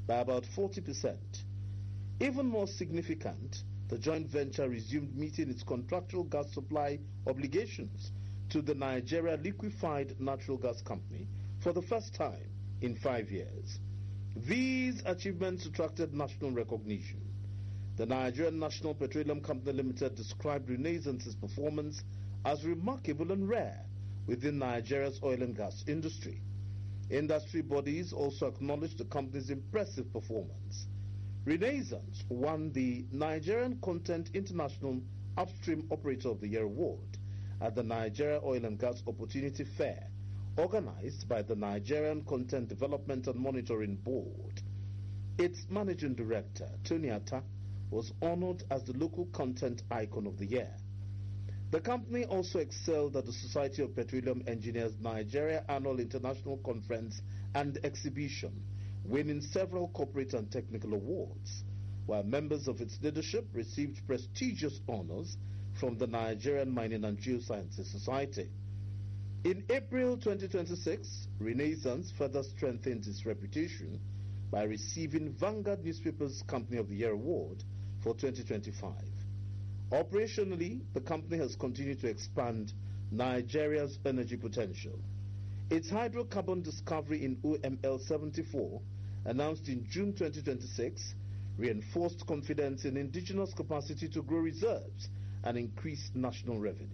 by about 40%. Even more significant, the joint venture resumed meeting its contractual gas supply obligations to the Nigeria Liquefied Natural Gas Company for the first time in 5 years. These achievements attracted national recognition. The Nigerian National Petroleum Company Limited described Renaissance's performance as remarkable and rare within Nigeria's oil and gas industry. Industry bodies also acknowledged the company's impressive performance. Renaissance won the Nigerian Content International Upstream Operator of the Year award at the Nigeria Oil and Gas Opportunity Fair, organized by the Nigerian Content Development and Monitoring Board. Its managing director, Tony Atta, was honored as the local content icon of the year. The company also excelled at the Society of Petroleum Engineers Nigeria Annual International Conference and Exhibition, winning several corporate and technical awards, while members of its leadership received prestigious honors from the Nigerian Mining and Geosciences Society. In April 2026, Renaissance further strengthened its reputation by receiving Vanguard Newspaper's Company of the Year award for 2025. Operationally, the company has continued to expand Nigeria's energy potential. Its hydrocarbon discovery in OML 74, announced in June 2026, reinforced confidence in indigenous capacity to grow reserves and increase national revenue.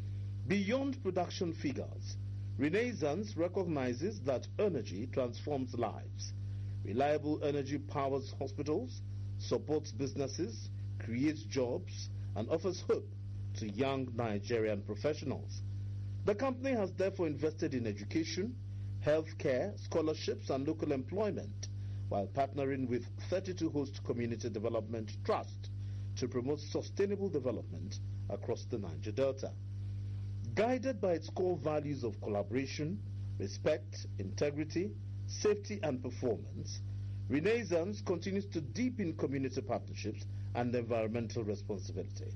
Beyond production figures, Renaissance recognizes that energy transforms lives. Reliable energy powers hospitals, supports businesses, creates jobs, and offers hope to young Nigerian professionals. The company has therefore invested in education, healthcare, scholarships, and local employment, while partnering with 32 host community development trusts to promote sustainable development across the Niger Delta. Guided by its core values of collaboration, respect, integrity, safety, and performance, Renaissance continues to deepen community partnerships and environmental responsibility.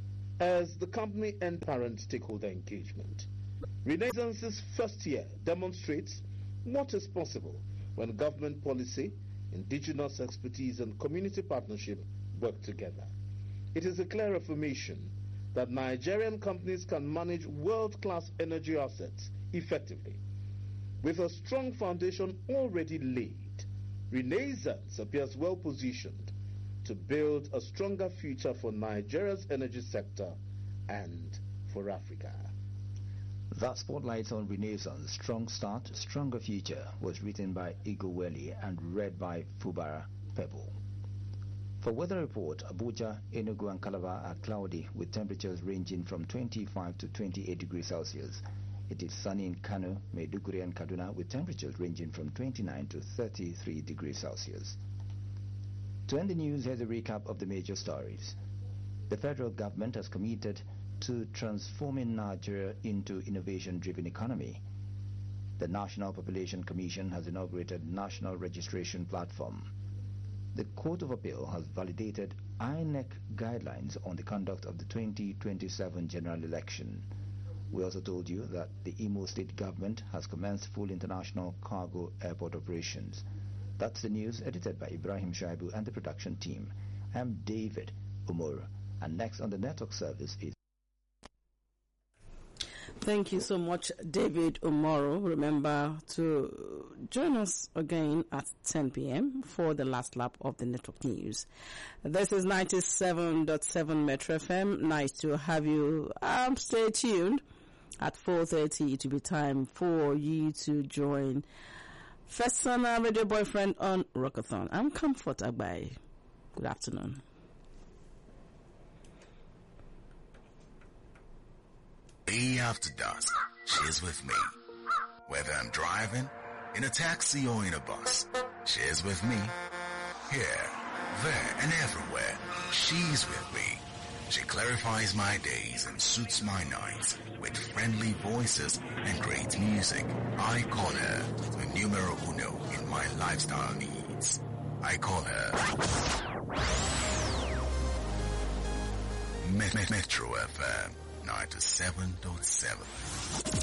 As the company and parent stakeholder engagement, Renaissance's first year demonstrates what is possible when government policy, indigenous expertise, and community partnership work together. It is a clear affirmation that Nigerian companies can manage world-class energy assets effectively. With a strong foundation already laid, Renaissance appears well positioned to build a stronger future for Nigeria's energy sector and for Africa. That spotlight on Renaissance, Strong Start, Stronger Future, was written by Igoweli and read by Fubara Pebble. For weather report, Abuja, Enugu and Calabar are cloudy with temperatures ranging from 25 to 28 degrees Celsius. It is sunny in Kano, Maiduguri and Kaduna with temperatures ranging from 29 to 33 degrees Celsius. To end the news, here's a recap of the major stories. The federal government has committed to transforming Nigeria into innovation-driven economy. The National Population Commission has inaugurated National Registration Platform. The Court of Appeal has validated INEC guidelines on the conduct of the 2027 general election. We also told you that the Imo State government has commenced full international cargo airport operations. That's the news edited by Ibrahim Shaibu and the production team. I'm David Umur, and next on the network service is... Thank you so much, David Umoro. Remember to join us again at 10 p.m. for the last lap of the network news. This is 97.7 Metro FM. Nice to have you. Stay tuned. At 4:30, it will be time for you to join Fesana Radio Boyfriend on Rockathon. I'm Comfort Agbai. Good afternoon. Day after dusk, she's with me. Whether I'm driving, in a taxi or in a bus, she's with me. Here, there, and everywhere, she's with me. She clarifies my days and suits my nights with friendly voices and great music. I call her the numero uno in my lifestyle needs. I call her Metro FM 97.7.